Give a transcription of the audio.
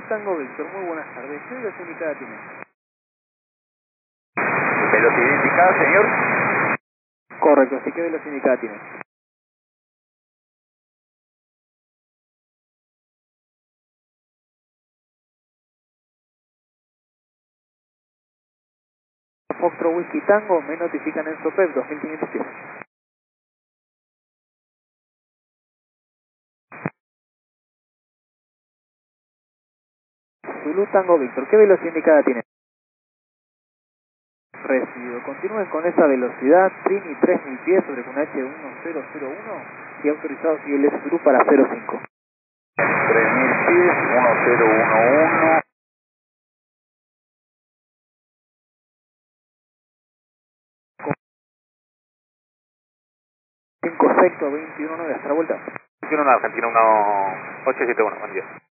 Tango Víctor, muy buenas tardes. ¿Qué velocidad indicada tiene? ¿Velocidad indicada, señor? Correcto, sí, ¿qué velocidad indicada tiene? Foxtrot Whisky Tango, me notifican en SOPEP 2500 pies. Zulu Tango Víctor, ¿qué velocidad indicada tiene? Recibido. Continúen con esa velocidad, Trini 3000 pies sobre con H1001 y autorizado ILS Zulu para 05. 3000 pies, 1011. Cinco secto 219 hasta la vuelta. 21 en Argentina, 1871, buen día.